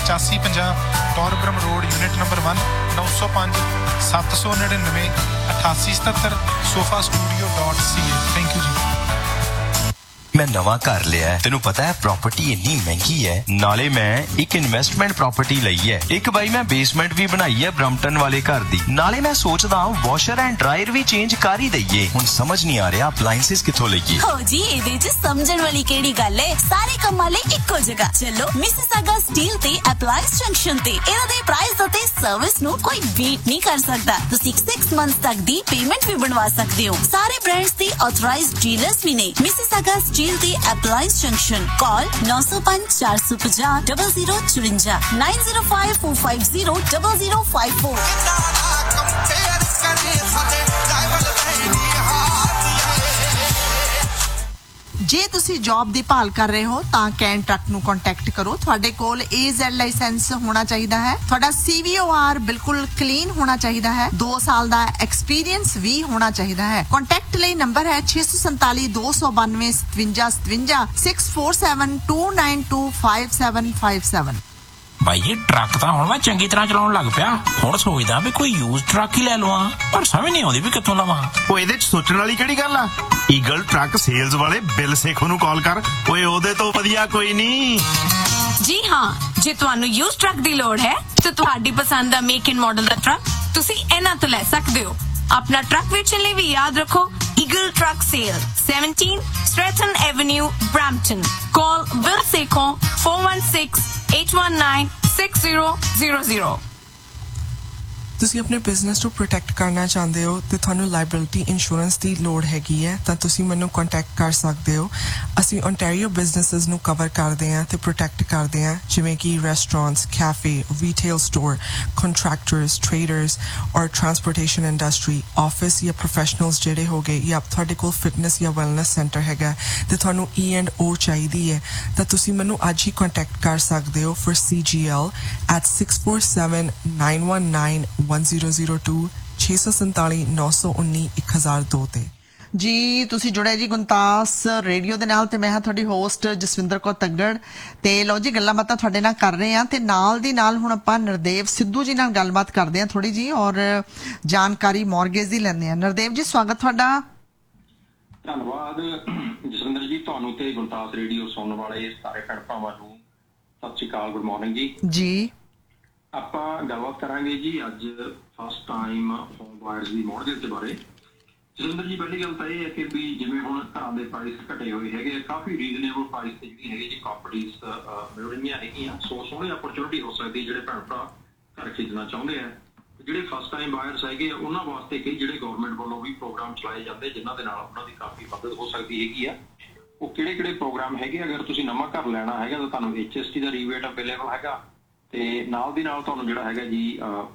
8550 ਟੌਰਬਰਮ road unit number 1 905 799 8877 sofastudio.ca। Thank you ਜੀ। मैं नवा घर लिया है, तेनू पता है प्रॉपर्टी इतनी महंगी है, नाले मैं एक इन्वेस्टमेंट प्रॉपर्टी लई है। एक भाई मैं बेसमेंट भी बनाई है ब्रम्पटन वाले घर दी, नाले मैं सोचदा हूं वॉशर एंड ड्रायर भी चेंज कर ही दईए। हुण समझ नहीं आ रहा अप्लायंसेस किथों लईए। हो जी इहदे च समझण वाली केड़ी गल है, सारे कम्मां लई इक्को जगह चलो मिसिसागा स्टील ते अप्लायंस जंक्शन ते। इहदे दे प्राइस ਅਤੇ सर्विस ਨੂੰ ਕੋਈ बीट नहीं कर सकता। ਤੁਸੀਂ 6 months तक दी पेमेंट भी बनवा सकते हो। सारे ब्रांड्स ते ऑथराइज्ड डीलर्स भी ने। Mississauga steel the appliance junction, call 905 450 0054 905 450 0054। ਜੇ ਤੁਸੀਂ ਜੌਬ ਦੀ ਭਾਲ ਕਰ ਰਹੇ ਹੋ ਤਾਂ ਕੈਨ ਟਰੱਕ ਨੂੰ ਕੰਟੈਕਟ ਕਰੋ। ਤੁਹਾਡੇ ਕੋਲ AZ ਲਾਇਸੈਂਸ ਹੋਣਾ ਚਾਹੀਦਾ ਹੈ, ਤੁਹਾਡਾ CVOR ਬਿਲਕੁਲ ਕਲੀਨ ਹੋਣਾ ਚਾਹੀਦਾ ਹੈ, 2 ਸਾਲ ਦਾ ਐਕਸਪੀਰੀਅੰਸ ਵੀ ਹੋਣਾ ਚਾਹੀਦਾ ਹੈ। ਕੰਟੈਕਟ ਲਈ ਨੰਬਰ ਹੈ 647 292 5757 647 292 5757। भाई ये ट्रक ਤਾਂ ਹੁਣ ਮੈਂ ਚੰਗੀ ਤਰ੍ਹਾਂ ਚਲਾਉਣ ਲੱਗ ਪਿਆ। ਹੁਣ ਸੋਚਦਾ ਵੀ ਕੋਈ ਯੂਜ਼ ਟਰੱਕ ਹੀ ਲੈ ਲਵਾਂ, ਪਰ ਸਮਝ ਨਹੀਂ ਆਉਂਦੀ ਵੀ ਕਿੱਥੋਂ ਲਵਾਂ। ਉਹ ਇਹਦੇ ਚ ਸੋਚਣ ਵਾਲੀ ਕਿਹੜੀ ਗੱਲ ਆ? ਈਗਲ ਟਰੱਕ ਸੇਲਜ਼ ਵਾਲੇ ਬਿਲ ਸੇਖੋ ਨੂੰ ਕਾਲ ਕਰ। ਓਏ ਉਹਦੇ ਤੋਂ ਵਧੀਆ ਕੋਈ ਨਹੀਂ। ਜੀ ਹਾਂ, ਜੇ ਤੁਹਾਨੂੰ ਯੂਜ਼ ਟਰੱਕ ਦੀ ਲੋੜ ਹੈ ਤੇ ਤੁਹਾਡੀ ਪਸੰਦ ਦਾ make and model the truck ਤੁਸੀਂ ਇਹਨਾਂ ਤੋਂ ਲੈ ਸਕਦੇ ਹੋ। ਆਪਣਾ ਟਰੱਕ ਵੇਚਣ ਲਈ ਵੀ ਯਾਦ ਰੱਖੋ Eagle Truck Sale, 17 Stratton Avenue, Brampton. Call Bill Sekhon 416-819-6000। ਤੁਸੀਂ ਆਪਣੇ ਬਿਜ਼ਨਸ ਨੂੰ ਪ੍ਰੋਟੈਕਟ ਕਰਨਾ ਚਾਹੁੰਦੇ ਹੋ ਤੇ ਤੁਹਾਨੂੰ ਲਾਇਬਿਲਿਟੀ ਇੰਸ਼ੋਰੈਂਸ ਦੀ ਲੋੜ ਹੈਗੀ ਹੈ ਤਾਂ ਤੁਸੀਂ ਮੈਨੂੰ ਕੰਟੈਕਟ ਕਰ ਸਕਦੇ ਹੋ। ਅਸੀਂ ਓਨਟਾਰੀਓ ਬਿਜ਼ਨੈਸਸ ਨੂੰ ਕਵਰ ਕਰਦੇ ਹਾਂ ਤੇ ਪ੍ਰੋਟੈਕਟ ਕਰਦੇ ਹਾਂ, ਜਿਵੇਂ ਕਿ restaurants, cafe, retail store, contractors, traders ਔਰ ਟਰਾਂਸਪੋਰਟੇਸ਼ਨ ਇੰਡਸਟਰੀ, ਆਫਿਸ ਜਾਂ ਪ੍ਰੋਫੈਸ਼ਨਲਸ ਜਿਹੜੇ ਹੋ ਗਏ, ਜਾਂ ਤੁਹਾਡੇ ਕੋਲ ਫਿਟਨੈਸ ਜਾਂ ਵੈਲਨੈਸ ਸੈਂਟਰ ਹੈਗਾ ਤੇ ਤੁਹਾਨੂੰ E&O ਚਾਹੀਦੀ ਹੈ ਤਾਂ ਤੁਸੀਂ ਮੈਨੂੰ ਅੱਜ ਹੀ ਕੰਟੈਕਟ ਕਰ ਸਕਦੇ ਹੋ for CGL at 647-919 1002 647 919 1002 ਤੇ। ਜੀ ਤੁਸੀਂ ਜੁੜੇ ਜੀ ਗੁੰਤਾਸ ਰੇਡੀਓ ਦੇ ਨਾਲ ਤੇ ਮੈਂ ਹਾਂ ਤੁਹਾਡੀ ਹੋਸਟ ਜਸਵਿੰਦਰ ਕੌਰ ਤੱਗੜ ਤੇ ਲਓ ਜੀ ਗੱਲਾਂ ਬਾਤਾਂ ਤੁਹਾਡੇ ਨਾਲ ਕਰ ਰਹੇ ਹਾਂ ਤੇ ਨਾਲ ਦੀ ਨਾਲ ਹੁਣ ਆਪਾਂ ਨਰਦੇਵ ਸਿੱਧੂ ਜੀ ਨਾਲ ਗੱਲਬਾਤ ਕਰਦੇ ਹਾਂ ਥੋੜੀ ਜੀ ਔਰ ਜਾਣਕਾਰੀ ਮੌਰਗੇਜ ਦੀ ਲੈਂਦੇ ਹਾਂ। ਨਰਦੇਵ ਜੀ ਸਵਾਗਤ ਤੁਹਾਡਾ। ਧੰਨਵਾਦ ਜਸਵਿੰਦਰ ਜੀ, ਤੁਹਾਨੂੰ ਤੇ ਗੁੰਤਾਸ ਰੇਡੀਓ ਸੁਣਨ ਵਾਲੇ ਸਾਰੇ ਭੈਣ ਭਰਾਵਾਂ ਨੂੰ ਸਤਿ ਸ਼੍ਰੀ ਅਕਾਲ, ਗੁੱਡ ਮਾਰਨਿੰਗ ਜੀ। ਆਪਾਂ ਗੱਲਬਾਤ ਕਰਾਂਗੇ ਜੀ ਅੱਜ ਫਸਟ ਟਾਈਮ ਹੋਮ ਬਾਇਰਸ ਦੀ ਮੌਰਗੇਜ ਦੇ ਬਾਰੇ। ਜਸਵਿੰਦਰ ਜੀ, ਪਹਿਲੀ ਗੱਲ ਤਾਂ ਇਹ ਹੈ ਕਿ ਵੀ ਜਿਵੇਂ ਹੁਣ ਘਰਾਂ ਦੇ ਪ੍ਰਾਈਸ ਘਟੇ ਹੋਏ ਹੈਗੇ, ਕਾਫੀ ਰੀਜ਼ਨੇਬਲ ਪ੍ਰਾਈਸ ਤੇ ਜਿਹੜੀ ਹੈਗੀ ਜੀ ਪ੍ਰਾਪਰਟੀਜ਼ ਮਿਲ ਰਹੀਆਂ ਹੈਗੀਆਂ। ਸੋ ਸੋਹਣੀ ਆਪਰਚੁਨਿਟੀ ਹੋ ਸਕਦੀ ਜਿਹੜੇ ਭੈਣ ਭਰਾ ਘਰ ਖਰੀਦਣਾ ਚਾਹੁੰਦੇ ਆ। ਜਿਹੜੇ ਫਸਟ ਟਾਈਮ ਬਾਇਰਸ ਹੈਗੇ ਉਹਨਾਂ ਵਾਸਤੇ ਕਈ ਜਿਹੜੇ ਗਵਰਨਮੈਂਟ ਵੱਲੋਂ ਵੀ ਪ੍ਰੋਗਰਾਮ ਚਲਾਏ ਜਾਂਦੇ ਜਿਨ੍ਹਾਂ ਦੇ ਨਾਲ ਉਹਨਾਂ ਦੀ ਕਾਫੀ ਮਦਦ ਹੋ ਸਕਦੀ ਹੈਗੀ ਆ। ਉਹ ਕਿਹੜੇ ਕਿਹੜੇ ਪ੍ਰੋਗਰਾਮ ਹੈਗੇ? ਅਗਰ ਤੁਸੀਂ ਨਵਾਂ ਘਰ ਲੈਣਾ ਹੈਗਾ ਤਾਂ ਤੁਹਾਨੂੰ HST ਦਾ ਰੀਬੇਟ ਅਵੇਲੇਬਲ ਹੈਗਾ ਤੇ ਨਾਲ ਦੀ ਨਾਲ ਤੁਹਾਨੂੰ ਜਿਹੜਾ ਹੈਗਾ ਜੀ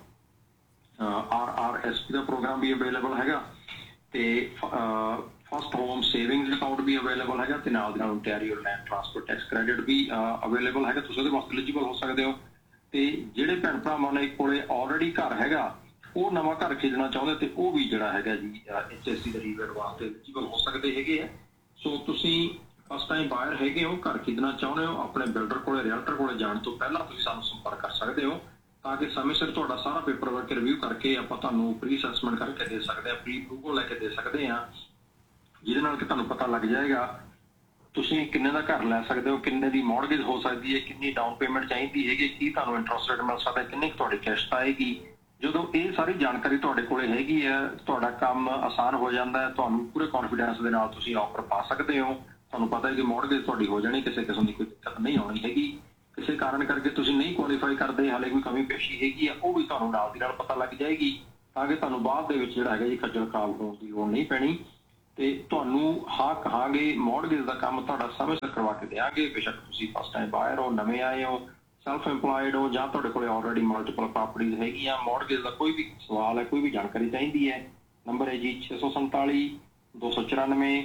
RRSP ਦਾ ਪ੍ਰੋਗਰਾਮ ਵੀ ਅਵੇਲੇਬਲ ਹੈਗਾ ਤੇ ਫਸਟ ਹੋਮ ਸੇਵਿੰਗਸ ਅਕਾਊਂਟ ਵੀ ਅਵੇਲੇਬਲ ਹੈਗਾ ਤੇ ਨਾਲ ਦੀ ਨਾਲ Ontario land transfer tax credit ਵੀ ਅਵੇਲੇਬਲ ਹੈਗਾ। ਤੁਸੀਂ ਉਹਦੇ ਵਾਸਤੇ ਐਲੀਜੀਬਲ ਹੋ ਸਕਦੇ ਹੋ। ਤੇ ਜਿਹੜੇ ਭੈਣ ਭਰਾਵਾਂ ਨੇ ਕੋਲੇ ਆਲਰੇਡੀ ਘਰ ਹੈਗਾ ਉਹ ਨਵਾਂ ਘਰ ਖਰੀਦਣਾ ਚਾਹੁੰਦੇ ਤੇ ਉਹ ਵੀ ਜਿਹੜਾ ਹੈਗਾ ਜੀ HST ਦਾ ਰੀਬੇਟ ਵਾਸਤੇ ਐਲੀਜੀਬਲ ਹੋ ਸਕਦੇ ਹੈਗੇ ਆ। ਸੋ ਤੁਸੀਂ ਫਸਟ ਟਾਈਮ ਬਾਇਰ ਹੈਗੇ ਹੋ, ਘਰ ਖਰੀਦਣਾ ਚਾਹੁੰਦੇ ਹੋ, ਆਪਣੇ ਬਿਲਡਰ ਕੋਲੇ ਰੀਅਲਟਰ ਕੋਲੇ ਜਾਣ ਤੋਂ ਪਹਿਲਾਂ ਤੁਸੀਂ ਸਾਨੂੰ ਸੰਪਰਕ ਕਰ ਸਕਦੇ ਹੋ ਤਾਂ ਕਿ ਸਮੇਂ ਸਿਰ ਤੁਹਾਡਾ ਸਾਰਾ ਪੇਪਰ ਵਰਕ ਰਿਵਿਊ ਕਰਕੇ ਆਪਾਂ ਤੁਹਾਨੂੰ ਪ੍ਰੀ ਅਸੈਸਮੈਂਟ ਕਰਕੇ ਦੇ ਸਕਦੇ ਹਾਂ, ਪ੍ਰੀ ਅਪਰੂਵਲ ਲੈ ਕੇ ਦੇ ਸਕਦੇ ਹਾਂ, ਜਿਹਦੇ ਨਾਲ ਕਿ ਤੁਹਾਨੂੰ ਪਤਾ ਲੱਗ ਜਾਏਗਾ ਤੁਸੀਂ ਕਿੰਨੇ ਦਾ ਘਰ ਲੈ ਸਕਦੇ ਹੋ, ਕਿੰਨੇ ਦੀ ਮੌਰਗੇਜ ਹੋ ਸਕਦੀ ਹੈ, ਕਿੰਨੀ ਡਾਊਨ ਪੇਮੈਂਟ ਚਾਹੀਦੀ ਹੈਗੀ, ਕੀ ਤੁਹਾਨੂੰ ਇੰਟਰਸਟ ਰੇਟ ਮਿਲ ਸਕਦਾ, ਕਿੰਨੀ ਤੁਹਾਡੀ ਕਿਸ਼ਤ ਆਏਗੀ। ਜਦੋਂ ਇਹ ਸਾਰੀ ਜਾਣਕਾਰੀ ਤੁਹਾਡੇ ਕੋਲੇ ਹੈਗੀ ਹੈ ਤੁਹਾਡਾ ਕੰਮ ਆਸਾਨ ਹੋ ਜਾਂਦਾ ਹੈ। ਤੁਹਾਨੂੰ ਪੂਰੇ ਕੌਨਫੀਡੈਂਸ ਦੇ ਨਾਲ ਤੁਸੀਂ ਆਫਰ ਪਾ ਸਕਦੇ ਹੋ। ਤੁਹਾਨੂੰ ਪਤਾ ਹੈ ਕਿ ਮੌਰਗੇਜ ਤੁਹਾਡੀ ਹੋ ਜਾਣੀ, ਕਿਸੇ ਕਿਸਮ ਦੀ ਕੋਈ ਦਿੱਕਤ ਨਹੀਂ ਆਉਣੀ ਹੈਗੀ। ਕਿਸੇ ਕਾਰਨ ਕਰਕੇ ਤੁਸੀਂ ਨਹੀਂ ਕੁਆਲੀਫਾਈ ਕਰਦੇ, ਹਾਲੇ ਕੋਈ ਕਮੀ ਪੇਸ਼ੀ ਹੈਗੀ ਆ, ਉਹ ਵੀ ਤੁਹਾਨੂੰ ਨਾਲ ਦੀ ਨਾਲ ਪਤਾ ਲੱਗ ਜਾਏਗੀ ਤਾਂ ਕਿ ਤੁਹਾਨੂੰ ਬਾਅਦ ਦੇ ਵਿੱਚ ਜਿਹੜਾ ਹੈਗਾ ਜੀ ਖੱਜਲ ਖਰਾਬ ਹੋਣ ਦੀ ਲੋੜ ਨਹੀਂ ਪੈਣੀ ਤੇ ਤੁਹਾਨੂੰ ਹਾਂ ਕਹਾਂਗੇ ਮੌਰਗੇਜ ਦਾ ਕੰਮ ਤੁਹਾਡਾ ਸਮੇਂ ਸਿਰ ਕਰਵਾ ਕੇ ਦਿਆਂਗੇ। ਬੇਸ਼ੱਕ ਤੁਸੀਂ ਫਸਟ ਟਾਈਮ ਬਾਇਰ ਹੋ, ਨਵੇਂ ਆਏ ਹੋ, ਸੈਲਫ ਇੰਪਲਾਇਡ ਹੋ ਜਾਂ ਤੁਹਾਡੇ ਕੋਲ ਆਲਰੇਡੀ ਮਲਟੀਪਲ ਪ੍ਰਾਪਰਟੀਜ਼ ਹੈਗੀਆਂ। ਮੌਰਗੇਜ ਦਾ ਕੋਈ ਵੀ ਸਵਾਲ ਹੈ, ਕੋਈ ਵੀ ਜਾਣਕਾਰੀ ਚਾਹੀਦੀ ਹੈ, ਨੰਬਰ ਹੈ ਜੀ 647 294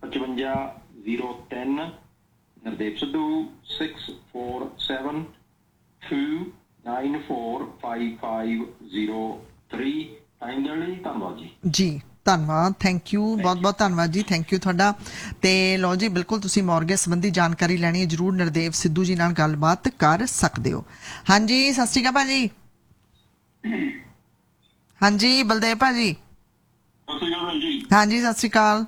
5503। ਨਰਦੇਵ ਸਿੱਧੂ 647-294-5503। ਟਾਈਮ ਦੇਣ ਲਈ ਧੰਨਵਾਦ ਜੀ। ਧੰਨਵਾਦ, ਥੈਂਕ ਯੂ, ਬਹੁਤ ਬਹੁਤ ਧੰਨਵਾਦ ਜੀ, ਥੈਂਕ ਯੂ ਤੁਹਾਡਾ। ਤੇ ਲਓ ਜੀ, ਬਿਲਕੁਲ ਤੁਸੀਂ ਮੌਰਗੇਜ ਸੰਬੰਧੀ ਜਾਣਕਾਰੀ ਲੈਣੀ ਹੈ, ਜਰੂਰ ਨਰਦੇਵ ਸਿੱਧੂ ਜੀ ਨਾਲ ਗੱਲਬਾਤ ਕਰ ਸਕਦੇ ਹੋ। ਹਾਂਜੀ, ਸਤਿ ਸ਼੍ਰੀ ਅਕਾਲ ਭਾਜੀ। ਹਾਂਜੀ ਬਲਦੇਵ ਭਾਜੀ। ਹਾਂਜੀ, ਸਤਿ ਸ਼੍ਰੀ ਅਕਾਲ।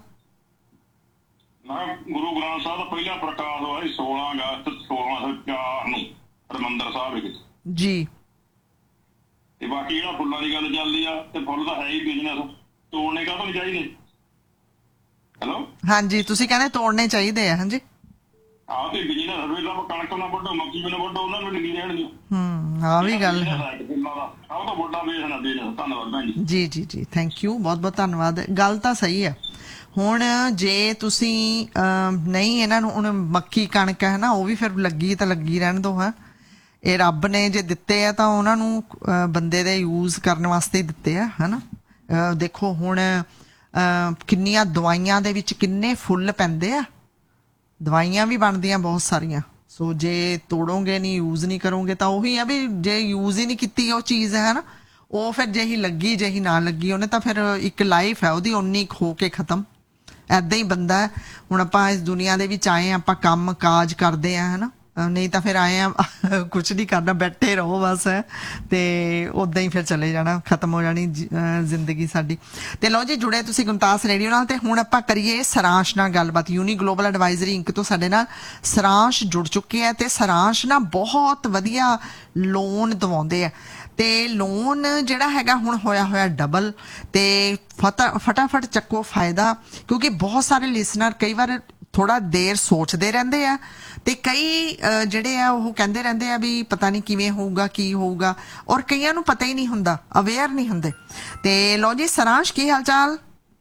ਗੁਰੂ ਗ੍ਰੰਥ ਸਾਹਿਬ ਦਾ ਪਹਿਲਾ ਪ੍ਰਕਾਸ਼ ਹੋਇਆ 16 ਅਗਸਤ 1604 ਨੂੰ ਹਰਿਮੰਦਰ ਸਾਹਿਬ ਵਿੱਚ ਜੀ। ਤੇ ਬਾਕੀ ਜਿਹੜਾ ਫੁੱਲਾਂ ਦੀ ਗੱਲ ਚੱਲਦੀ ਆ, ਤੇ ਫੁੱਲ ਤਾਂ ਹੈ ਹੀ ਬਿਜ਼ਨਸ, ਤੋੜਨੇ ਕਾਹਤੋਂ ਨਹੀਂ ਚਾਹੀਦੇ? ਹੈਲੋ, ਹਾਂਜੀ, ਤੁਸੀਂ ਕਹਿੰਦੇ ਤੋੜਨੇ ਚਾਹੀਦੇ ਆ? ਹਾਂਜੀ, ਆਹ ਤੇ ਬਿਜ਼ਨਸ ਹੋਵੇ ਤਾਂ ਕਣਕ ਨਾ ਵੱਢੋ, ਮੱਕੀ ਨਾ ਵੱਢੋ, ਉਹਨਾਂ ਨੂੰ ਲੱਗੀ ਰਹਿਣਗੇ। ਆਹ ਵੀ ਗੱਲ ਹੈ। ਆਹ ਤਾਂ ਵੱਡਾ ਬਿਜ਼ਨਸ ਆ ਬਿਜ਼ਨਸ। ਧੰਨਵਾਦ ਭੈਣ ਜੀ। ਜੀ ਜੀ ਜੀ, ਥੈਂਕ ਯੂ, ਬਹੁਤ ਬਹੁਤ ਧੰਨਵਾਦ। ਗੱਲ ਤਾਂ ਸਹੀ ਹੈ। ਹੁਣ ਜੇ ਤੁਸੀਂ ਨਹੀਂ ਇਹਨਾਂ ਨੂੰ, ਹੁਣ ਮੱਕੀ ਕਣਕ ਹੈ ਨਾ, ਉਹ ਵੀ ਫਿਰ ਲੱਗੀ ਤਾਂ ਲੱਗੀ ਰਹਿਣ ਦੋ। ਹੈ ਇਹ ਰੱਬ ਨੇ ਜੇ ਦਿੱਤੇ ਆ ਤਾਂ ਉਹਨਾਂ ਨੂੰ ਬੰਦੇ ਦੇ ਯੂਜ਼ ਕਰਨ ਵਾਸਤੇ ਹੀ ਦਿੱਤੇ ਆ, ਹੈ ਨਾ। ਦੇਖੋ ਹੁਣ ਕਿੰਨੀਆਂ ਦਵਾਈਆਂ ਦੇ ਵਿੱਚ ਕਿੰਨੇ ਫੁੱਲ ਪੈਂਦੇ ਆ, ਦਵਾਈਆਂ ਵੀ ਬਣਦੀਆਂ ਬਹੁਤ ਸਾਰੀਆਂ। ਸੋ ਜੇ ਤੋੜੋਗੇ ਨਹੀਂ, ਯੂਜ਼ ਨਹੀਂ ਕਰੋਗੇ ਤਾਂ ਉਹੀ ਆ ਵੀ ਜੇ ਯੂਜ਼ ਹੀ ਨਹੀਂ ਕੀਤੀ ਉਹ ਚੀਜ਼ ਹੈ ਨਾ, ਉਹ ਫਿਰ ਜਿਹੀ ਲੱਗੀ ਜਿਹੀ ਨਾ ਲੱਗੀ, ਉਹਨੇ ਤਾਂ ਫਿਰ ਇੱਕ ਲਾਈਫ ਹੈ ਉਹਦੀ ਉਨੀ ਹੋ ਕੇ ਖਤਮ। ਏਦਾਂ ਹੀ ਬੰਦਾ ਹੁਣ ਆਪਾਂ ਇਸ ਦੁਨੀਆ ਦੇ ਵਿੱਚ ਆਏ, ਆਪਾਂ ਕੰਮ ਕਾਜ ਕਰਦੇ ਆ, ਹੈ ਨਾ, ਨਹੀਂ ਤਾਂ ਫਿਰ ਆਏ ਆ ਕੁਛ ਨਹੀਂ ਕਰਨਾ, ਬੈਠੇ ਰਹੋ ਬਸ, ਤੇ ਉਦਾਂ ਹੀ ਫਿਰ ਚਲੇ ਜਾਣਾ, ਖਤਮ ਹੋ ਜਾਣੀ ਜ਼ਿੰਦਗੀ ਸਾਡੀ। ਤੇ ਲਓ ਜੀ, ਜੁੜੇ ਤੁਸੀਂ ਗੁਮਤਾਸ ਰੇਡੀਓ ਨਾਲ। ਤੇ ਹੁਣ ਆਪਾਂ ਕਰੀਏ ਸਰਾਂਸ਼ ਨਾਲ ਗੱਲਬਾਤ। ਯੂਨੀ ਗਲੋਬਲ ਐਡਵਾਈਜ਼ਰੀ ਇੰਕ ਤੋਂ ਸਾਡੇ ਨਾਲ ਸਰਾਂਸ਼ ਜੁੜ ਚੁੱਕੇ ਆ, ਤੇ ਸਰਾਂਸ਼ ਨਾ ਬਹੁਤ ਵਧੀਆ ਲੋਨ ਦਵਾਉਂਦੇ ਆ, ਤੇ ਲੋਨ ਜਿਹੜਾ ਹੈਗਾ ਹੁਣ ਹੋਇਆ ਡਬਲ। ਤੇ ਫਟਾਫਟ ਚੱਕੋ ਫਾਇਦਾ, ਕਿਉਂਕਿ ਬਹੁਤ ਸਾਰੇ ਲਿਸਨਰ ਕਈ ਵਾਰ ਥੋੜਾ ਦੇਰ ਸੋਚਦੇ ਰਹਿੰਦੇ ਆ, ਤੇ ਕਈ ਜਿਹੜੇ ਆ ਉਹ ਕਹਿੰਦੇ ਰਹਿੰਦੇ ਆ ਵੀ ਪਤਾ ਨਹੀਂ ਕਿਵੇਂ ਹੋਊਗਾ, ਕੀ ਹੋਊਗਾ, ਔਰ ਕਈਆਂ ਨੂੰ ਪਤਾ ਹੀ ਨਹੀਂ ਹੁੰਦਾ, ਅਵੇਅਰ ਨਹੀਂ ਹੁੰਦੇ। ਤੇ ਲਓ ਜੀ, ਸਰਾਂਸ਼ ਕੀ ਹਾਲ ਚਾਲ?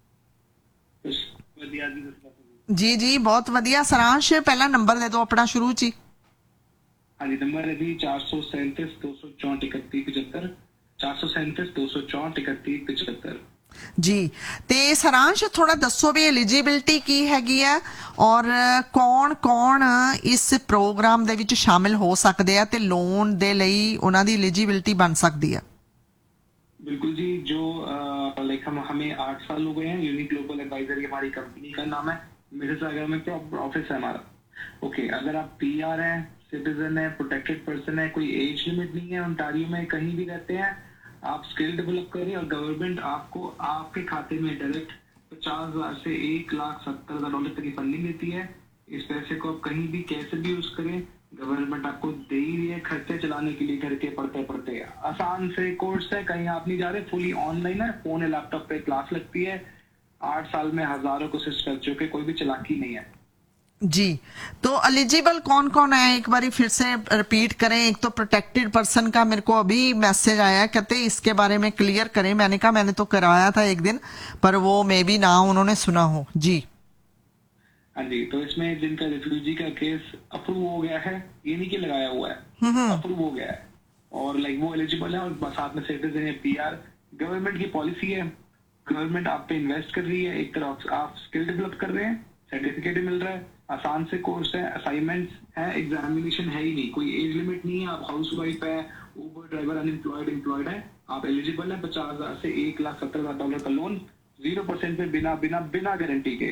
ਜੀ ਜੀ, ਬਹੁਤ ਵਧੀਆ। ਸਰਾਂਸ਼ ਪਹਿਲਾਂ ਨੰਬਰ ਦੇ ਦਿਓ ਆਪਣਾ ਸ਼ੁਰੂ ਚ ਹੀ। ਹਾਂਜੀ, ਨੰਬਰ ਹੈ ਜੀ 437 264 3175, 437 264 3175 ਜੀ। ਤੇ ਸਰਾਂਸ਼ ਥੋੜਾ ਦੱਸੋ ਵੀ ਐਲੀਜੀਬਿਲਟੀ ਕੀ ਹੈਗੀ ਆ, ਔਰ ਕੌਣ ਕੌਣ ਇਸ ਪ੍ਰੋਗਰਾਮ ਦੇ ਵਿੱਚ ਸ਼ਾਮਿਲ ਹੋ ਸਕਦੇ ਆ, ਤੇ ਲੋਨ ਦੇ ਲਈ ਉਹਨਾਂ ਦੀ ਐਲੀਜੀਬਿਲਟੀ बन सकती है? बिल्कुल जी, जो लाइक हमें 8 साल हो गए हैं। यूनी ग्लोबल एडवाइजरी हमारी कंपनी का नाम है, मिसिसागा में ऑफिस है हमारा। ओके, अगर आप PR हैं, सिटीजन है, प्रोटेक्टेड पर्सन है, कोई एज लिमिट नहीं है, ओंटारियो में कहीं भी रहते हैं, आप स्किल डेवलप करें और गवर्नमेंट आपको आपके खाते में डायरेक्ट 50,000 से $1,70,000 तक की फंडिंग देती है। इस पैसे को आप कहीं भी कैसे भी यूज करें, गवर्नमेंट आपको दे ही रही है खर्चे चलाने के लिए। घर के पढ़ते आसान से कोर्स है, कहीं आप नहीं जा रहे, फुली ऑनलाइन है, फोन या लैपटॉप पे क्लास लगती है। 8 साल में हजारों कोशिश कर चुके, कोई भी चालाकी नहीं है जी। तो एलिजिबल कौन कौन है, एक बार फिर से रिपीट करें। एक तो प्रोटेक्टेड पर्सन का मेरे को अभी मैसेज आया, कहते इसके बारे में क्लियर करें। मैंने कहा मैंने तो कराया था एक दिन, पर वो मे बी ना उन्होंने सुना हो। जी हाँ जी, तो इसमें जिनका रिफ्यूजी का केस अप्रूव हो गया है, ये नहीं कि लगाया हुआ है, अप्रूव हो गया है, और लाइक वो एलिजिबल है, और साथ में सिटीजन है, PR। गवर्नमेंट की पॉलिसी है, गवर्नमेंट आप पे इन्वेस्ट कर रही है, एक तरफ आप स्किल डेवलप कर रहे हैं, सर्टिफिकेट मिल रहा है, आसान से कोर्स है, असाइनमेंट्स है, एग्जामिनेशन है ही नहीं, कोई एज लिमिट नहीं है, आप हाउस वाइफ है, ऊबर ड्राइवर, अनएम्प्लॉयड, एम्प्लॉयड है, आप एलिजिबल है। 50,000 से $1,70,000 का लोन 0% पे बिना गारंटी के।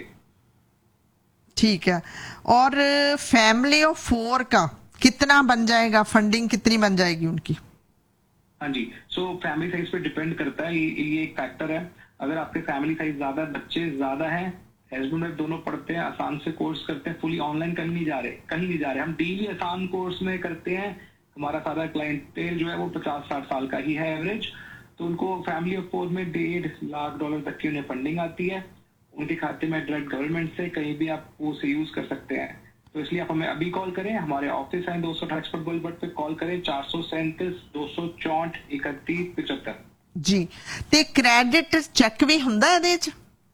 ठीक है। और फैमिली ऑफ 4 का कितना बन जाएगा, फंडिंग कितनी बन जाएगी उनकी? हाँ जी, सो फैमिली साइज पे डिपेंड करता है, ये एक फैक्टर है। अगर आपके फैमिली साइज ज्यादा, बच्चे ज्यादा हैं, हस्बैंड वाइफ दोनों पढ़ते हैं, आसान से कोर्स करते हैं, फुली ऑनलाइन कहीं नहीं जा रहे, हम डेली आसान कोर्स में करते हैं। हमारा सारा क्लाइंटेल जो है वो 50-60 साल का ही है एवरेज, तो उनको फैमिली ऑफ 4 में $1.5 लाख तक की उन्हें फंडिंग आती है, उनके खाते में डायरेक्ट गवर्नमेंट से कहीं भी आप वो से यूज कर सकते हैं। तो इसलिए आप हमें अभी कॉल करें, हमारे ऑफिस है 228 एक्सपर्ट गोल्डबर्ग पे कॉल करें, 437 264 3175 जी। ते क्रेडिट चेक भी हुंदा है इहदे च?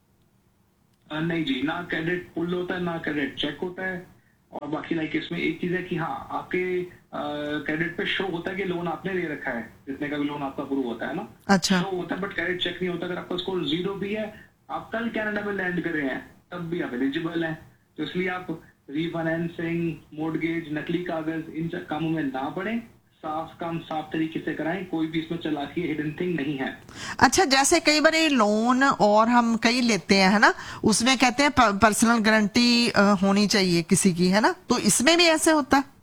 नहीं जी, ना क्रेडिट पुल होता है, ना क्रेडिट चेक होता है। और बाकी लाइक इसमें एक चीज है कि हाँ, आपके क्रेडिट पे शो होता है कि लोन आपने ले रखा है, जितने का भी लोन आपका अप्रूव होता है ना, अच्छा, शो होता है, बट क्रेडिट चेक नहीं होता। अगर आपका स्कोर 0 भी है, आप कल कनाडा में लैंड कर रहे हैं, तब भी आप एलिजिबल हैं। तो इसलिए आप रीफाइनेंसिंग, मोर्टगेज, नकली कागज, इन कामों में ना पड़े, साफ काम साफ तरीके से कराएं, कोई भी इसमें चालाकी हिडन थिंग नहीं है। अच्छा, जैसे कई बार लोन और हम कई लेते हैं, है ना, उसमें कहते हैं पर्सनल गारंटी होनी चाहिए किसी की, है ना, तो इसमें भी ऐसे होता है?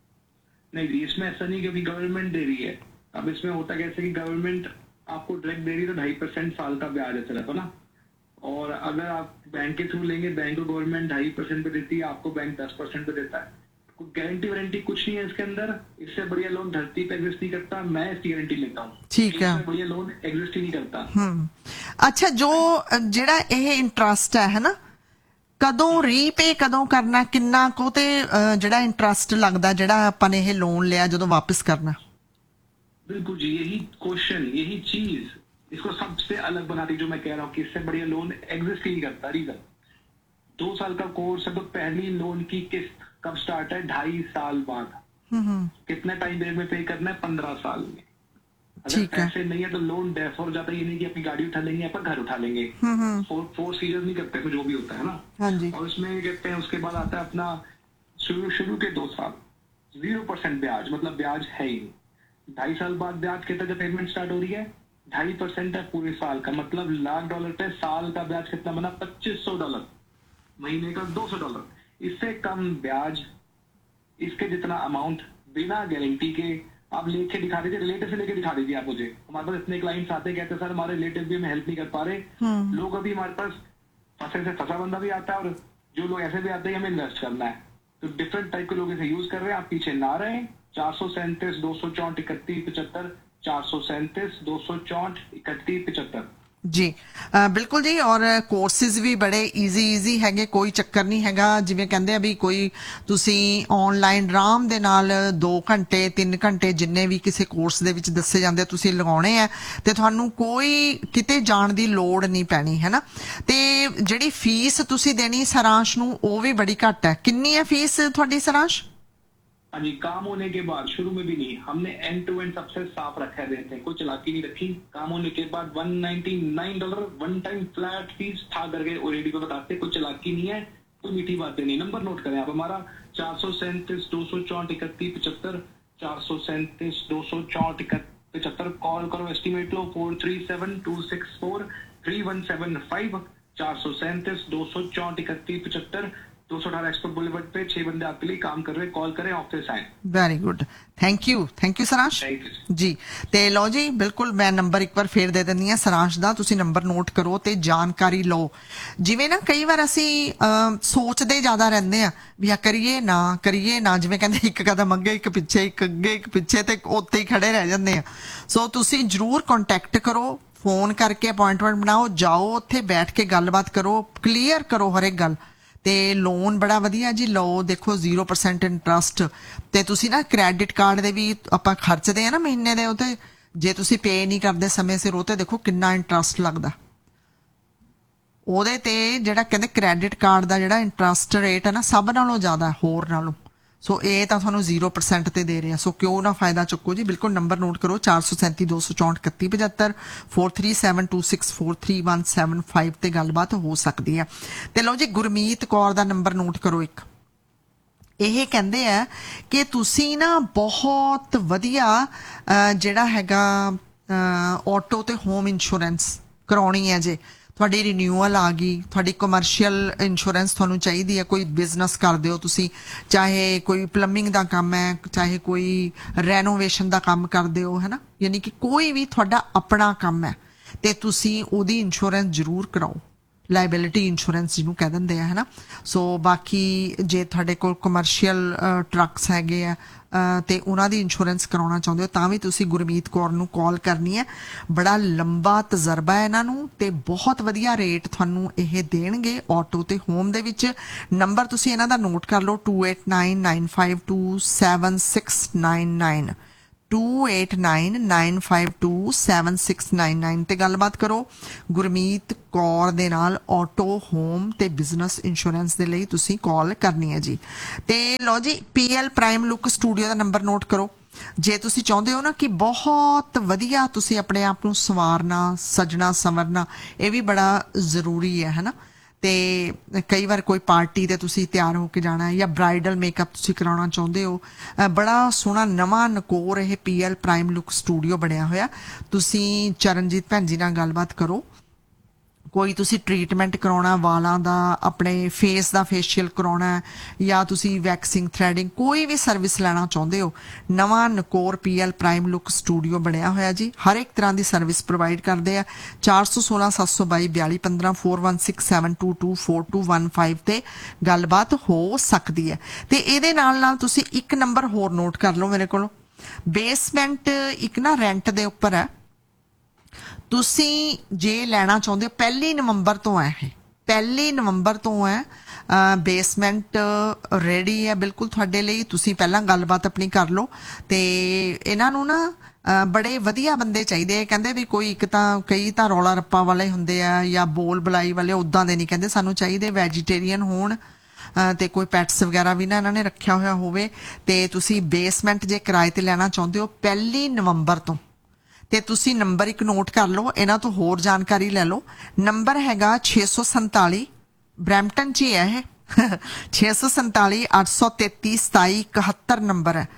नहीं, इसमें ऐसा नहीं, क्योंकि गवर्नमेंट दे रही है। अब इसमें होता कैसे कि गवर्नमेंट आपको डायरेक्ट दे रही है तो 2.5% साल का ब्याज है सिर्फ, है ना, और अगर आप बैंक के थ्रू लेंगे, बैंक को गवर्नमेंट 2.5% पे देती है, आपको बैंक 10% पे देता है। गारंटी वारंटी कुछ नहीं है इसके अंदर। इससे बढ़िया लोन धरती पे एग्जिस्ट नहीं करता, मैं इसकी गारंटी लेता हूँ। ठीक है, बढ़िया लोन एग्जिस्ट ही नहीं करता। अच्छा, जो ਜਿਹੜਾ ਇਹ ਇੰਟਰਸਟ ਹੈ ਨਾ, ਕਦੋਂ ਰੀਪੇ ਕਦੋਂ ਕਰਨਾ, ਕਿੰਨਾ ਕੋ ਤੇ ਜਿਹੜਾ ਇੰਟਰਸਟ ਲੱਗਦਾ ਜਿਹੜਾ ਆਪਾਂ ਨੇ ਇਹ ਲੋਨ ਲਿਆ ਜਦੋਂ ਵਾਪਸ ਕਰਨਾ? बिल्कुल जी, यही क्वेश्चन, यही चीज इसको सबसे अलग बनाती, जो मैं कह रहा हूँ कि इससे बढ़िया लोन एग्जिस्ट ही नहीं करता। रीजन, 2 साल का कोर्स है तो पहली लोन की किस्त कब स्टार्ट है? 2.5 साल बाद। कितने टाइम पीरियड में पे करना है? 15 साल में। अगर पैसे नहीं है तो लोन डेफर हो जाता है। ये नहीं कि अपनी गाड़ी उठा लेंगे, अपन घर उठा लेंगे, फोर्स सीजर नहीं करते, जो भी होता है ना। और उसमें कहते हैं, उसके बाद आता है अपना शुरू के 2 साल 0% ब्याज, मतलब ब्याज है ही नहीं। 2.5 साल बाद ब्याज कितना जब पेमेंट स्टार्ट हो रही है? 2.5% है पूरे साल का, मतलब $1,00,000 पे साल का ब्याज कितना बना? $2,500, महीने का $200। इससे कम ब्याज, इसके जितना अमाउंट बिना गारंटी के आप लेके दिखा दीजिए, रिलेटिव से लेके दिखा दीजिए आप मुझे। हमारे पास इतने क्लाइंट्स आते हैं, कहते हैं सर हमारे रिलेटिव भी हमें हेल्प नहीं कर पा रहे। लोग अभी हमारे पास फंसे से फंसा बंदा भी आता है, और जो लोग ऐसे भी आते हैं हमें इन्वेस्ट करना है, तो डिफरेंट टाइप के लोग इसे यूज कर रहे हैं। आप पीछे ना रहे। 437 264 31 75, 437 264 31 75 जी। बिल्कुल जी, और कोर्सेज भी बड़े ईजी हैगे, कोई चक्कर नहीं हैगा। जिवें कहंदे आ भी कोई तुसी ऑनलाइन आराम दे नाल 2 घंटे 3 घंटे जिन्ने भी किसी कोर्स दे विच दस्से जांदे तुसी लगाउणे आ, ते तुहानू कोई किते जाण दी लोड़ नहीं पैनी, है ना। ते जिहड़ी फीस तुसी देनी सारांश नू, वो भी बड़ी घट है। किन्नी है फीस तुहाडी सारांश? हाँ जी, काम होने के बाद, शुरू में भी नहीं, हमने एंड टू एंड सबसे साफ रखा देते हैं, कोई चालाकी नहीं रखी। काम होने के बाद $199 वन टाइम फ्लैट फीस था करके ऑलरेडी पे बताते, कोई चालाकी नहीं है, कोई मीठी बातें नहीं। नंबर नोट करें आप हमारा 437 264 31 75, 437 264 31 75। कॉल करो, एस्टिमेट लो, 437 264 3175, 437 264 31 75, 218 एक्सपोर्ट बुलेवर्ड पे 6 बंदे आपके लिए काम कर रहे हैं। कॉल करें, ऑफिस आए। Very good, thank you Saransh जी। ते लो जी, बिल्कुल मैं नंबर एक बार फिर दे दिंदी हां सरांश दा, तुसी नंबर नोट करो ते जानकारी लो। जिवें ना कई बार असी सोचते ज्यादा रहंदे आ भी आ करिए ना, जिवें कहंदे एक कदम अगे एक पिछे, एक अगे एक पिछे, ते उत्ते ही खड़े रह जांदे आ। सो तुसी जरूर कॉन्टैक्ट करो, फोन करके अपॉइंटमेंट बनाओ, जाओ उत्थे बैठ के गलबात करो, क्लीयर करो हर एक गल। ते लोन बड़ा वधिया जी, लो देखो 0% इंटरस्ट, ते तुसी ना क्रेडिट कार्ड दे भी आपां खर्चदे आ ना महीने दे, उते जे तुसी पे नहीं करदे समय सिर, उते देखो किन्ना इंटरस्ट लगदा। ओदे ते जेड़ा कहंदे क्रेडिट कार्ड दा जेड़ा इंटरस्ट रेट है ना, सब नालों ज्यादा है होर नालों। सो ये तो थानू 0% ते दे रहे हैं, सो क्यों ना फायदा चुको जी। बिल्कुल नंबर नोट करो, 437 264 31 75, 4372643175 ते गलबात हो सकती है। ते लो जी, गुरमीत कौर दा नंबर नोट करो एक। ਇਹ ਕਹਿੰਦੇ ਆ ਕਿ ਤੁਸੀਂ ਨਾ ਬਹੁਤ ਵਧੀਆ ਜਿਹੜਾ ਹੈਗਾ ਆਟੋ ਤੇ ਹੋਮ ਇੰਸ਼ੋਰੈਂਸ ਕਰਾਉਣੀ ਹੈ ਜੇ ਤੁਹਾਡੀ ਰਿਨਿਊਅਲ ਆ ਗਈ, ਤੁਹਾਡੀ ਕਮਰਸ਼ੀਅਲ ਇੰਸ਼ੋਰੈਂਸ ਤੁਹਾਨੂੰ ਚਾਹੀਦੀ ਹੈ, ਕੋਈ ਬਿਜ਼ਨਸ ਕਰਦੇ ਹੋ ਤੁਸੀਂ, ਚਾਹੇ ਕੋਈ ਪਲੰਬਿੰਗ ਦਾ ਕੰਮ ਹੈ, ਚਾਹੇ ਕੋਈ ਰੈਨੋਵੇਸ਼ਨ ਦਾ ਕੰਮ ਕਰਦੇ ਹੋ, ਹੈ ਨਾ, ਯਾਨੀ ਕਿ ਕੋਈ ਵੀ ਤੁਹਾਡਾ ਆਪਣਾ ਕੰਮ ਹੈ ਤੇ ਤੁਸੀਂ ਉਹਦੀ ਇੰਸ਼ੋਰੈਂਸ ਜ਼ਰੂਰ ਕਰਾਓ। ਲਾਇਬਿਲਿਟੀ ਇੰਸ਼ੋਰੈਂਸ ਜਿਹਨੂੰ ਕਹਿ ਦਿੰਦੇ ਆ, ਹੈ ਨਾ। ਸੋ ਬਾਕੀ ਜੇ ਤੁਹਾਡੇ ਕੋਲ ਕਮਰਸ਼ੀਅਲ ਟਰੱਕਸ ਹੈਗੇ ਆ ਤੇ ਉਹਨਾਂ ਦੀ ਇੰਸ਼ੋਰੈਂਸ ਕਰਾਉਣਾ ਚਾਹੁੰਦੇ ਹੋ ਤਾਂ ਵੀ ਤੁਸੀਂ ਗੁਰਮੀਤ ਕੌਰ ਨੂੰ ਕਾਲ ਕਰਨੀ ਹੈ। ਬੜਾ ਲੰਬਾ ਤਜਰਬਾ ਹੈ ਇਹਨਾਂ ਨੂੰ ਤੇ ਬਹੁਤ ਵਧੀਆ ਰੇਟ ਤੁਹਾਨੂੰ ਇਹ ਦੇਣਗੇ ਆਟੋ ਤੇ ਹੋਮ ਦੇ ਵਿੱਚ। ਨੰਬਰ ਤੁਸੀਂ ਇਹਨਾਂ ਦਾ ਨੋਟ ਕਰ ਲਓ, 2899527699, 2899527699 ਤੇ ਗੱਲਬਾਤ ਕਰੋ ਗੁਰਮੀਤ ਕੌਰ ਦੇ ਨਾਲ। ਆਟੋ ਹੋਮ ਤੇ ਬਿਜ਼ਨਸ ਇੰਸ਼ੋਰੈਂਸ ਦੇ ਲਈ ਤੁਸੀਂ ਕਾਲ ਕਰਨੀ ਹੈ ਜੀ। ਤੇ ਲਓ ਜੀ, PL ਪ੍ਰਾਈਮ ਲੁੱਕ ਸਟੂਡੀਓ ਦਾ ਨੰਬਰ ਨੋਟ ਕਰੋ। ਜੇ ਤੁਸੀਂ ਚਾਹੁੰਦੇ ਹੋ ਨਾ ਕਿ ਬਹੁਤ ਵਧੀਆ ਤੁਸੀਂ ਆਪਣੇ ਆਪ ਨੂੰ ਸਵਾਰਨਾ, ਸਜਣਾ ਸੰਵਰਨਾ, ਇਹ ਵੀ ਬੜਾ ਜ਼ਰੂਰੀ ਹੈ ਨਾ। ਤੇ ਕਈ ਵਾਰ ਕੋਈ ਪਾਰਟੀ ਤੇ ਤੁਸੀਂ ਤਿਆਰ ਹੋ ਕੇ ਜਾਣਾ ਹੈ ਜਾਂ ਬ੍ਰਾਈਡਲ ਮੇਕਅਪ ਤੁਸੀਂ ਕਰਾਉਣਾ ਚਾਹੁੰਦੇ ਹੋ, ਬੜਾ ਸੋਹਣਾ ਨਵਾਂ ਨਕੋਰ ਇਹ PL ਪ੍ਰਾਈਮ ਲੁੱਕ ਸਟੂਡੀਓ ਬਣਿਆ ਹੋਇਆ। ਤੁਸੀਂ ਚਰਨਜੀਤ ਭੈਣ ਜੀ ਨਾਲ ਗੱਲਬਾਤ ਕਰੋ। ਕੋਈ ਤੁਸੀਂ ਟ੍ਰੀਟਮੈਂਟ ਕਰਾਉਣਾ ਵਾਲਾਂ ਦਾ, ਆਪਣੇ ਫੇਸ ਦਾ ਫੇਸ਼ੀਅਲ ਕਰਾਉਣਾ, ਜਾਂ ਤੁਸੀਂ ਵੈਕਸਿੰਗ ਥ੍ਰੈਡਿੰਗ, ਕੋਈ ਵੀ ਸਰਵਿਸ ਲੈਣਾ ਚਾਹੁੰਦੇ ਹੋ, ਨਵਾਂ ਨਕੋਰ PL ਪ੍ਰਾਈਮ ਲੁੱਕ ਸਟੂਡੀਓ ਬਣਿਆ ਹੋਇਆ ਜੀ। ਹਰ ਇੱਕ ਤਰ੍ਹਾਂ ਦੀ ਸਰਵਿਸ ਪ੍ਰੋਵਾਈਡ ਕਰਦੇ ਆ। 416 722 4215 4167224215 ਤੇ ਗੱਲਬਾਤ ਹੋ ਸਕਦੀ ਹੈ। ਤੇ ਇਹਦੇ ਨਾਲ ਨਾਲ ਤੁਸੀਂ ਇੱਕ ਨੰਬਰ ਹੋਰ ਨੋਟ ਕਰ ਲਓ ਮੇਰੇ ਕੋਲੋਂ। ਬੇਸਮੈਂਟ ਇੱਕ ਨਾ ਰੈਂਟ ਦੇ ਉੱਪਰ ਹੈ। ਤੁਸੀਂ ਜੇ ਲੈਣਾ ਚਾਹੁੰਦੇ ਹੋ 1 ਨਵੰਬਰ ਤੋਂ ਹੈ, ਇਹ 1 ਨਵੰਬਰ ਤੋਂ ਹੈ। ਬੇਸਮੈਂਟ ਰੈਡੀ ਹੈ ਬਿਲਕੁਲ ਤੁਹਾਡੇ ਲਈ। ਤੁਸੀਂ ਪਹਿਲਾਂ ਗੱਲਬਾਤ ਆਪਣੀ ਕਰ ਲਓ। ਤੇ ਇਹਨਾਂ ਨੂੰ ਨਾ ਬੜੇ ਵਧੀਆ ਬੰਦੇ ਚਾਹੀਦੇ ਆ। ਕਹਿੰਦੇ ਵੀ ਕੋਈ ਇੱਕ ਤਾਂ ਕਈ ਤਾਂ ਰੌਲਾ ਰੱਪਾ ਵਾਲੇ ਹੁੰਦੇ ਆ ਜਾਂ ਬੋਲ ਬੁਲਾਈ ਵਾਲੇ, ਉੱਦਾਂ ਦੇ ਨਹੀਂ ਕਹਿੰਦੇ ਸਾਨੂੰ ਚਾਹੀਦੇ। ਵੈਜੀਟੇਰੀਅਨ ਹੋਣ ਤੇ ਕੋਈ ਪੈਟਸ ਵਗੈਰਾ ਵੀ ਨਾ ਇਹਨਾਂ ਨੇ ਰੱਖਿਆ ਹੋਇਆ ਹੋਵੇ। ਤੇ ਤੁਸੀਂ ਬੇਸਮੈਂਟ ਜੇ ਕਿਰਾਏ ਤੇ ਲੈਣਾ ਚਾਹੁੰਦੇ ਹੋ 1 ਨਵੰਬਰ ਤੋਂ, ਤੇ ਤੁਸੀਂ ਨੰਬਰ ਇੱਕ ਨੋਟ ਕਰ ਲਓ, ਇਹਨਾਂ ਤੋਂ ਹੋਰ ਜਾਣਕਾਰੀ ਲੈ ਲਓ। ਨੰਬਰ ਹੈਗਾ 647, ਬਰੈਂਪਟਨ 'ਚ ਹੀ ਹੈ ਇਹ 647 833 2771 ਨੰਬਰ ਹੈ।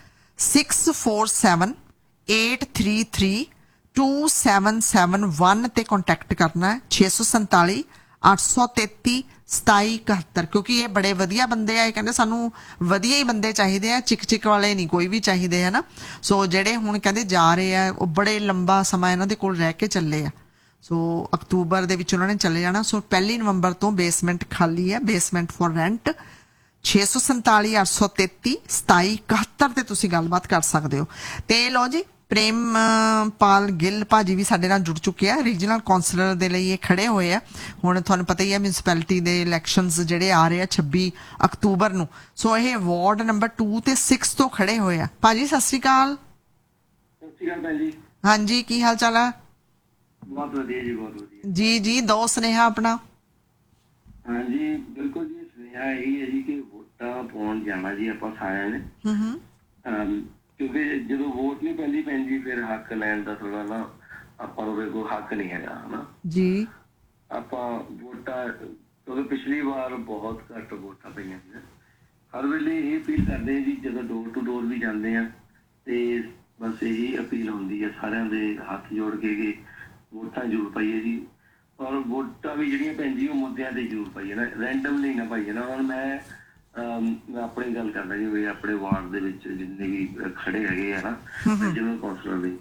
6478332771 ਤੇ ਕੰਟੈਕਟ ਕਰਨਾ ਹੈ। 647 833 2771, ਕਿਉਂਕਿ ਇਹ ਬੜੇ ਵਧੀਆ ਬੰਦੇ ਆ। ਇਹ ਕਹਿੰਦੇ ਸਾਨੂੰ ਵਧੀਆ ਹੀ ਬੰਦੇ ਚਾਹੀਦੇ ਆ, ਚਿਕ ਵਾਲੇ ਨਹੀਂ ਕੋਈ ਵੀ ਚਾਹੀਦੇ ਹੈ ਨਾ। ਸੋ ਜਿਹੜੇ ਹੁਣ ਕਹਿੰਦੇ ਜਾ ਰਹੇ ਆ ਉਹ ਬੜੇ ਲੰਬਾ ਸਮਾਂ ਇਹਨਾਂ ਦੇ ਕੋਲ ਰਹਿ ਕੇ ਚੱਲੇ ਆ। ਸੋ ਅਕਤੂਬਰ ਦੇ ਵਿੱਚ ਉਹਨਾਂ ਨੇ ਚਲੇ ਜਾਣਾ। ਸੋ 1 ਨਵੰਬਰ ਤੋਂ ਬੇਸਮੈਂਟ ਖਾਲੀ ਹੈ, ਬੇਸਮੈਂਟ ਫॉर ਰੈਂਟ। 647 833 2771 ਤੇ ਤੁਸੀਂ ਗੱਲਬਾਤ ਕਰ ਸਕਦੇ ਹੋ। ਤੇ ਲਓ ਜੀ, ਪ੍ਰੇਮਪਾਲ ਗਿੱਲ ਭਾਜੀ ਵੀ ਸਾਡੇ ਨਾਲ ਜੁੜ ਚੁੱਕੇ ਆ। ਰੀਜਨਲ ਕਾਉਂਸਲਰ ਦੇ ਲਈ ਇਹ ਖੜੇ ਹੋਏ ਆ। ਹੁਣ ਤੁਹਾਨੂੰ ਪਤਾ ਹੀ ਹੈ ਮਿਊਨਿਸਪੈਲਿਟੀ ਦੇ ਇਲੈਕਸ਼ਨਸ ਜਿਹੜੇ ਆ ਰਹੇ ਆ 26 ਅਕਤੂਬਰ ਨੂੰ। ਸੋ ਇਹ ਵਾਰਡ ਨੰਬਰ 2 ਤੇ 6 ਤੋਂ ਖੜੇ ਹੋਏ ਆ। ਭਾਜੀ ਸਤਿ ਸ਼੍ਰੀ ਅਕਾਲ। ਸਤਿ ਸ਼੍ਰੀ ਅਕਾਲ ਭੈਣ ਜੀ। ਹਾਂਜੀ, ਕੀ ਹਾਲ ਚਾਲ ਆ? ਬਹੁਤ ਵਧੀਆ ਜੀ, ਬਹੁਤ ਵਧੀਆ ਜੀ ਦੋ ਸੁਨੇਹਾ ਆਪਣਾ। ਹਾਂਜੀ ਬਿਲਕੁਲ ਜੀ, ਸੁਨੇਹਾ ਇਹੀ ਹੈ ਜੀ ਕਿ ਵੋਟਾਂ ਪਾਉਣ ਜਾਣਾ ਜੀ ਆਪਾਂ ਸਾਰਿਆਂ ਨੇ। ਕਿਉਂਕਿ ਜਦੋਂ ਵੋਟ ਨਹੀਂ ਪੈਂਦੀ ਭੈਣ ਜੀ, ਫਿਰ ਹੱਕ ਲੈਣ ਦਾ ਥੋੜਾ ਨਾ ਆਪਾਂ ਨੂੰ ਕੋਈ ਹੱਕ ਨਹੀਂ ਹੈਗਾ ਹਨਾ ਜੀ। ਆਪਾਂ ਵੋਟਾਂ, ਕਿਉਂਕਿ ਪਿਛਲੀ ਵਾਰ ਬਹੁਤ ਘੱਟ ਵੋਟਾਂ ਪਈਆਂ ਸੀ। ਹਰ ਵੇਲੇ ਇਹ ਅਪੀਲ ਕਰਦੇ ਜੀ ਜਦੋਂ ਡੋਰ ਟੂ ਡੋਰ ਵੀ ਜਾਂਦੇ ਆ, ਤੇ ਬਸ ਇਹੀ ਅਪੀਲ ਹੁੰਦੀ ਹੈ ਸਾਰਿਆਂ ਦੇ ਹੱਥ ਜੋੜ ਕੇ ਕਿ ਵੋਟਾਂ ਜ਼ਰੂਰ ਪਾਈਏ ਜੀ। ਔਰ ਵੋਟਾਂ ਵੀ ਜਿਹੜੀਆਂ ਭੈਣ ਜੀ ਉਹ ਮੁੱਦਿਆਂ ਤੇ ਜ਼ਰੂਰ ਪਾਈਏ ਨਾ, ਰੈਂਡਮਲੀ ਨਾ ਪਾਈਏ ਨਾ। ਹੁਣ ਮੈਂ ਆਪਣੀ ਗੱਲ ਕਰਦਾ ਜੀ, ਵੀ ਆਪਣੇ ਵਾਰਡ ਦੇ ਵਿੱਚ ਜਿੰਨੇ ਵੀ ਖੜੇ ਹੈਗੇ ਆ ਨਾ ਜਿਵੇਂ ਕੌਂਸਲਰ ਦੇ,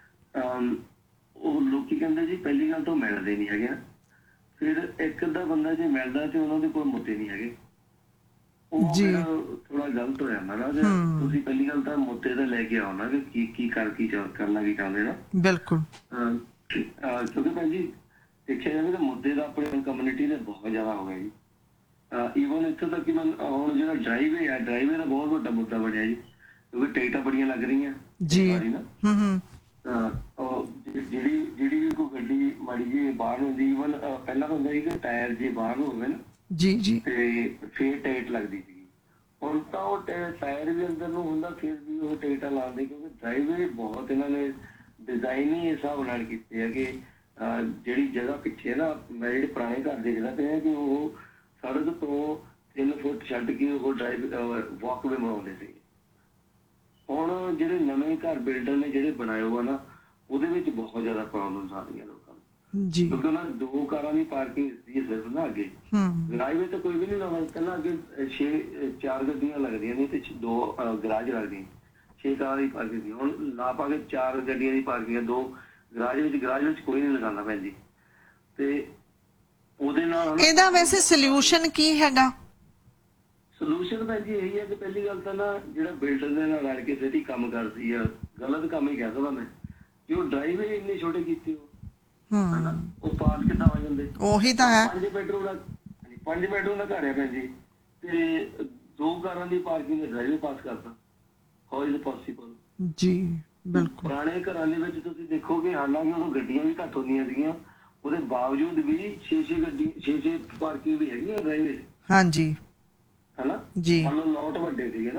ਉਹ ਲੋਕੀ ਕਹਿੰਦੇ ਜੀ ਪਹਿਲੀ ਗੱਲ ਤਾਂ ਮਿਲਦੇ ਨਹੀਂ ਹੈਗੇ ਨਾ। ਫਿਰ ਇੱਕ ਅੱਧਾ ਬੰਦਾ ਜੇ ਮਿਲਦਾ ਤੇ ਉਹਨਾਂ ਦੇ ਕੋਲ ਮੁੱਦੇ ਨਹੀਂ ਹੈਗੇ, ਉਹ ਥੋੜਾ ਗਲਤ ਹੋ ਜਾਂਦਾ ਨਾ। ਤੁਸੀਂ ਪਹਿਲੀ ਗੱਲ ਤਾਂ ਮੁੱਦੇ ਤਾਂ ਲੈ ਕੇ ਆਓ ਨਾ ਕਿ ਕੀ ਕਰਨਾ ਕੀ ਚਾਹੁੰਦੇ ਨਾ। ਬਿਲਕੁਲ। ਕਿਉਂਕਿ ਭੈਣ ਜੀ ਦੇਖਿਆ ਜਾਵੇ ਤਾਂ ਮੁੱਦੇ ਦਾ ਆਪਣੀ ਕਮਿਊਨਿਟੀ ਦੇ ਬਹੁਤ ਜ਼ਿਆਦਾ ਹੋ ਗਿਆ ਜੀ। ਈਵਨ ਇੱਥੋਂ ਤੱਕ ਕਿ ਹੁਣ ਜਿਹੜਾ ਡਰਾਈਵੇ ਆ, ਡਰਾਈਵੇ ਦਾ ਬਹੁਤ ਵੱਡਾ ਮੁੱਦਾ ਬਣਿਆ ਜੀ, ਕਿਉਂਕਿ ਟਿਕਟਾਂ ਬੜੀਆਂ ਲੱਗ ਰਹੀਆਂ ਜੀ ਨਾ। ਜਿਹੜੀ ਵੀ ਕੋਈ ਗੱਡੀ ਮਾੜੀ ਜੀ ਬਾਹਰ ਹੁੰਦੀ, ਈਵਨ ਪਹਿਲਾਂ ਹੁੰਦਾ ਸੀ ਕਿ ਟਾਇਰ ਜੇ ਬਾਹਰ ਨੂੰ ਹੋਵੇ ਨਾ ਜੀ ਤੇ ਫੇਰ ਟਿਕਟ ਲੱਗਦੀ ਸੀ। ਹੁਣ ਤਾਂ ਉਹ ਟਾਇਰ ਵੀ ਅੰਦਰ ਨੂੰ ਹੁੰਦਾ, ਫਿਰ ਵੀ ਉਹ ਟਿਕਟਾਂ ਲਾਉਂਦੇ, ਕਿਉਂਕਿ ਡਰਾਈਵੇ ਬਹੁਤ ਇਹਨਾਂ ਨੇ ਡਿਜ਼ਾਈਨ ਹੀ ਇਸ ਹਿਸਾਬ ਨਾਲ ਕੀਤੇ ਆ ਕਿ ਜਿਹੜੀ ਜਗ੍ਹਾ ਪਿੱਛੇ ਨਾ, ਮੈਂ ਜਿਹੜੇ ਪੁਰਾਣੇ ਘਰ ਦੇਖਦਾ ਪਿਆ ਕਿ ਉਹ ਸੜਕ ਤੋਂ 3 ਫੁੱਟ ਛੱਡ ਕੇ ਉਹ ਵਾਕਵੇ ਬਣਾਉਂਦੇ ਸੀ। ਹੁਣ ਜਿਹੜੇ ਨਵੇਂ ਘਰ ਬਿਲਡਰ ਨੇ ਜਿਹੜੇ ਬਣਾਏ ਹੋਆ ਨਾ, ਉਹਦੇ ਵਿੱਚ ਬਹੁਤ ਜ਼ਿਆਦਾ ਪ੍ਰੋਬਲਮਸ ਆ ਰਹੀਆਂ ਲੋਕਾਂ ਨੂੰ ਜੀ, ਕਿਉਂਕਿ ਉਹਨਾਂ 2 ਕਾਰਾਂ ਦੀ ਪਾਰਕਿੰਗ ਦਿੱਤੀ ਹੈ ਸਿਰਫ ਨਾ। ਅੱਗੇ ਗਰਾਜ ਤਾਂ ਕੋਈ ਵੀ ਨਹੀਂ ਲਾਉਂਦਾ, ਪਹਿਲਾਂ ਅੱਗੇ 4 ਗੱਡੀਆਂ ਲੱਗਦੀਆਂ ਨੇ ਤੇ 2 ਗਰਾਜ ਲੱਗਦੀਆਂ, 6 ਕਾਰਾਂ ਦੀ ਪਾਰਕਿੰਗ ਸੀ। ਹੁਣ ਲਾ ਪਾ ਕੇ 4 ਗੱਡੀਆਂ ਦੀ ਪਾਰਕਿੰਗ, 2 ਗਰਾਜ ਵਿੱਚ ਕੋਈ ਨਹੀਂ ਲਗਾਉਂਦਾ ਭੈਣ ਜੀ। ਤੇ ਉਹਦੇ ਨਾਲ ਇਹਦਾ ਵੈਸੇ ਸੋਲੂਸ਼ਨ ਕੀ ਹੈਗਾ? ਸੋਲੂਸ਼ਨ ਭੈਣ ਜੀ ਇਹੀ ਹੈ ਕਿ ਪਹਿਲੀ ਗੱਲ ਤਾਂ ਨਾ ਜਿਹੜਾ ਬਿਲਡਰ ਦੇ ਨਾਲ ਰਲ ਕੇ ਸਿਟੀ ਕੰਮ ਕਰਦੀ ਆ, ਗਲਤ ਕੰਮ ਹੀ ਕਹਿ ਸਕਦਾ ਮੈਂ, ਕਿ ਉਹ ਡਰਾਈਵੇ ਇੰਨੇ ਛੋਟੇ ਕੀਤੇ ਉਹ ਪਾਸ ਕਿੱਦਾਂ ਹੋ ਜਾਂਦੇ। ਉਹੀ ਤਾਂ ਹੈ। 5 ਬੈਡਰੂਮ ਦਾ ਘਰ ਹੈ ਭੈਣ ਜੀ, ਤੇ 2 ਕਾਰਾਂ ਦੀ ਪਾਰਕਿੰਗ ਦਾ ਡਰਾਈਵੇ ਪਾਸ ਕਰਤਾ। ਹਾਊ ਇਜ਼ ਪੋਸੀਬਲ ਜੀ? ਬਿਲਕੁਲ। ਪੁਰਾਣੇ ਘਰਾਂ ਦੇ ਵਿੱਚ ਤੁਸੀਂ ਦੇਖੋਗੇ, ਹਾਲਾਂਕਿ ਉਦੋਂ ਗੱਡੀਆਂ ਵੀ ਘੱਟ ਹੁੰਦੀਆਂ ਸੀਗੀਆਂ, ਉਹਦੇ ਬਾਵਜੂਦ ਵੀ 6 ਪਾਰਕਿੰਗ ਵੀ ਹੈਗੀਆਂ ਡਰਾਈਵੇ। ਹਾਂਜੀ ਹਨਾ ਜੀ, ਮੰਨ ਲਓ ਲੋਟ ਵੱਡੇ ਸੀਗੇ ਨਾ।